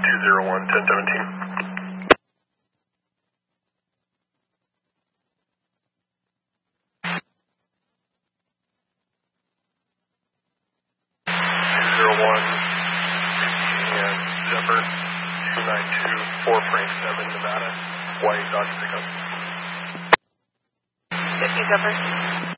201, 1017. 201 and Zephyr 292 4.7 Nevada, white Dodge pickup. 50 Zephyr.